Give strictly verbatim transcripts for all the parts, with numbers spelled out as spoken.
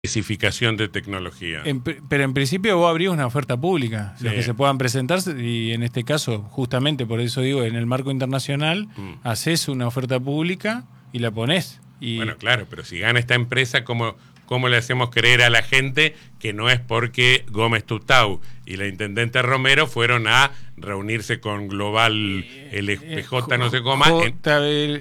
especificación de tecnología. En, pero en principio vos abrís una oferta pública, sí. Los que se puedan presentar, y en este caso, justamente por eso digo, en el marco internacional, mm. haces una oferta pública y la ponés. Y... Bueno, claro, pero si gana esta empresa, ¿cómo, cómo le hacemos creer a la gente que no es porque Gómez Tutau y la intendente Romero fueron a reunirse con Global L P J, no sé cómo, J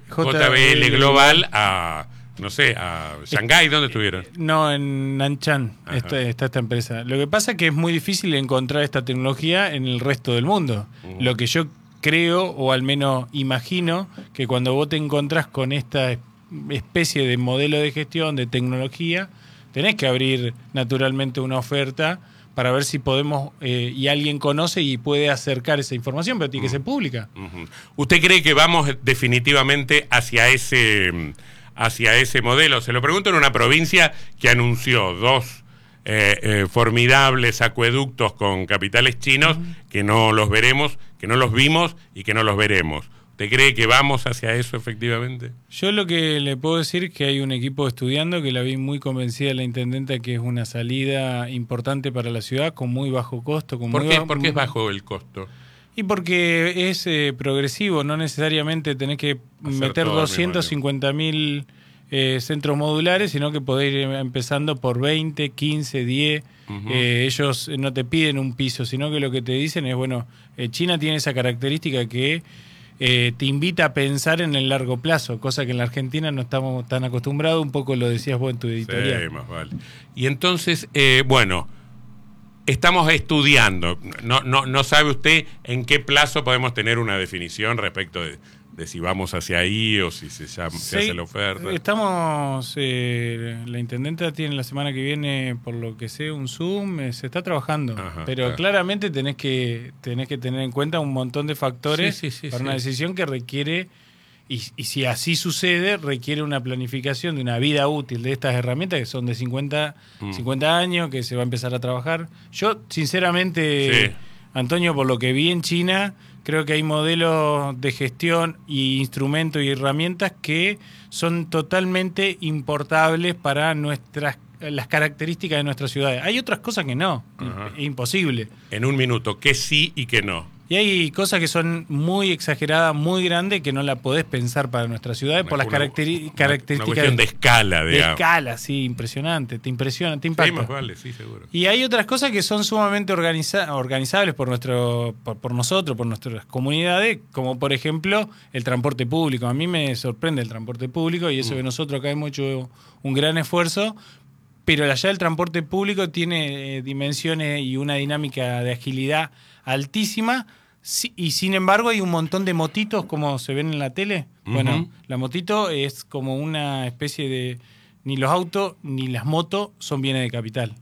B L Global a... No sé, a Shanghái, ¿dónde estuvieron? No, en Nanshan está, está esta empresa. Lo que pasa es que es muy difícil encontrar esta tecnología en el resto del mundo. Uh-huh. Lo que yo creo, o al menos imagino, que cuando vos te encontrás con esta especie de modelo de gestión, de tecnología, tenés que abrir naturalmente una oferta para ver si podemos, eh, y alguien conoce y puede acercar esa información, pero tiene uh-huh. que ser pública. Uh-huh. ¿Usted cree que vamos definitivamente hacia ese... hacia ese modelo? Se lo pregunto en una provincia que anunció dos eh, eh, formidables acueductos con capitales chinos uh-huh. que no los veremos, que no los vimos y que no los veremos. ¿Usted cree que vamos hacia eso efectivamente? Yo lo que le puedo decir es que hay un equipo estudiando que la vi muy convencida la intendenta que es una salida importante para la ciudad con muy bajo costo. Con ¿Por, muy qué, bajo, ¿Por qué es bajo el costo? Y porque es eh, progresivo, no necesariamente tenés que Hacer meter doscientos cincuenta mil eh, centros modulares, sino que podés ir empezando por veinte, quince, diez. Uh-huh. Eh, ellos no te piden un piso, sino que lo que te dicen es, bueno, eh, China tiene esa característica que eh, te invita a pensar en el largo plazo, cosa que en la Argentina no estamos tan acostumbrados, un poco lo decías vos en tu editorial. Sí, más vale. Y entonces, eh, bueno... Estamos estudiando. No, no, no sabe usted en qué plazo podemos tener una definición respecto de, de si vamos hacia ahí o si se, llama, sí, se hace la oferta. Estamos, eh, la intendenta tiene la semana que viene, por lo que sé, un Zoom, eh, se está trabajando. Ajá, pero claro. claramente tenés que, tenés que tener en cuenta un montón de factores sí, sí, sí, para sí. una decisión que requiere... Y, y si así sucede, requiere una planificación de una vida útil de estas herramientas que son de cincuenta, mm. cincuenta años, que se va a empezar a trabajar. Yo, sinceramente, sí. Antonio, por lo que vi en China, creo que hay modelos de gestión y instrumentos y herramientas que son totalmente importables para nuestras las características de nuestras ciudades. Hay otras cosas que no, Ajá. es imposible. En un minuto, ¿qué sí y qué no? Y hay cosas que son muy exageradas, muy grandes, que no la podés pensar para nuestras ciudades por las una, caracteri- una, características... Una cuestión de escala, digamos. De escala, sí, impresionante, te impresiona, te impacta. Sí, más vale, sí, seguro. Y hay otras cosas que son sumamente organiza- organizables por, nuestro, por, por nosotros, por nuestras comunidades, como por ejemplo el transporte público. A mí me sorprende el transporte público y eso mm. que nosotros acá hemos hecho un gran esfuerzo, pero allá el transporte público tiene eh, dimensiones y una dinámica de agilidad altísima. Sí, y sin embargo hay un montón de motitos como se ven en la tele. Uh-huh. Bueno, la motito es como una especie de... Ni los autos ni las motos son bienes de capital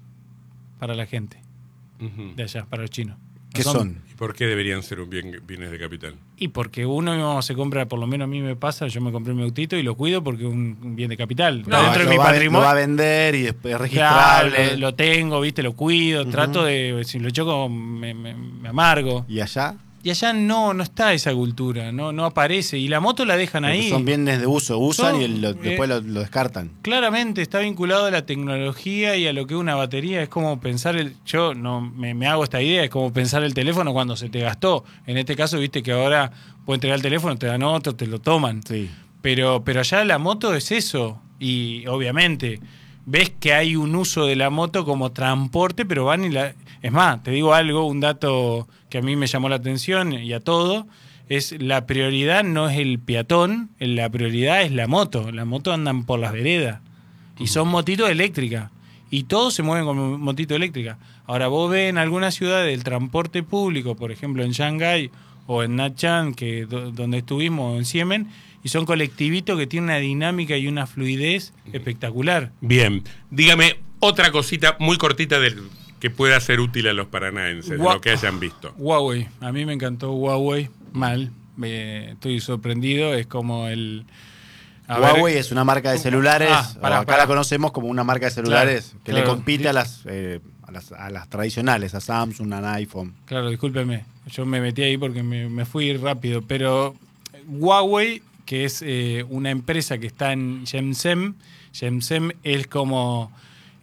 para la gente uh-huh. de allá, para los chinos. ¿Qué son? son? ¿Y por qué deberían ser un bien, bienes de capital? Y porque uno se compra, por lo menos a mí me pasa, yo me compré mi autito y lo cuido porque es un, un bien de capital. No, dentro de mi va, patrimonio. Lo va a vender y después registrable. Claro, lo, lo tengo, viste, lo cuido, uh-huh. trato de, si lo choco me, me, me amargo. ¿Y allá? Y allá no, no está esa cultura, no, no aparece. Y la moto la dejan Porque ahí. Son bienes de uso, usan son, y lo, después eh, lo, lo descartan. Claramente está vinculado a la tecnología y a lo que es una batería. Es como pensar, el yo no me, me hago esta idea, es como pensar el teléfono cuando se te gastó. En este caso, viste que ahora pueden entregar el teléfono, te dan otro, te lo toman. Sí. Pero, pero allá la moto es eso. Y obviamente ves que hay un uso de la moto como transporte, pero van y la... Es más, te digo algo, un dato que a mí me llamó la atención y a todo, es la prioridad no es el peatón, la prioridad es la moto. Las motos andan por las veredas y son motitos eléctricas y todos se mueven con motito eléctrica. Ahora vos ves en alguna ciudad del transporte público, por ejemplo en Shanghái o en Nanshan, que do, donde estuvimos, en Xiamen, y son colectivitos que tienen una dinámica y una fluidez espectacular. Bien, dígame otra cosita muy cortita del... que pueda ser útil a los paranaenses, Gua- de lo que hayan visto. Huawei, a mí me encantó Huawei, mal, eh, estoy sorprendido, es como el... Huawei ver, es una marca de celulares, ah, pará, acá pará. la conocemos como una marca de celulares claro, que claro. le compite a las, eh, a las a las tradicionales, a Samsung, a iPhone. Claro, discúlpeme, yo me metí ahí porque me, me fui rápido, pero Huawei, que es eh, una empresa que está en Shenzhen, Shenzhen es como...